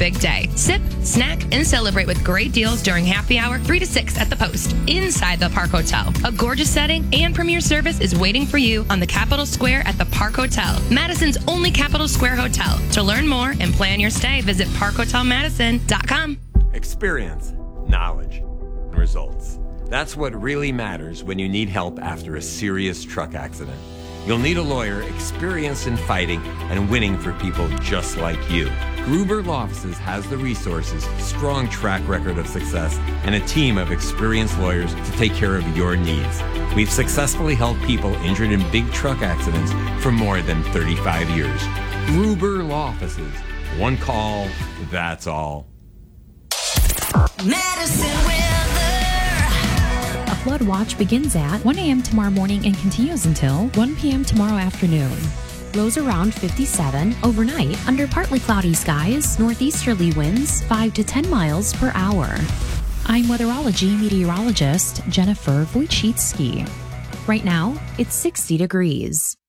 big day. Sip, snack, and celebrate with great deals during happy hour 3 to 6 at the Post, inside the Park Hotel. A gorgeous setting and premier service is waiting for you on the Capitol Square at the Park Hotel, Madison's only Capitol Square hotel. To learn more and plan your stay, visit parkhotelmadison.com. Experience, knowledge, and results. That's what really matters when you need help after a serious truck accident. You'll need a lawyer experienced in fighting and winning for people just like you. Gruber Law Offices has the resources, strong track record of success, and a team of experienced lawyers to take care of your needs. We've successfully helped people injured in big truck accidents for more than 35 years. Gruber Law Offices. One call, that's all. Madison weather. A flood watch begins at 1 a.m. tomorrow morning and continues until 1 p.m. tomorrow afternoon. Lows around 57. Overnight, under partly cloudy skies, northeasterly winds 5 to 10 miles per hour. I'm weatherology meteorologist Jennifer Wojcicki. Right now, it's 60 degrees.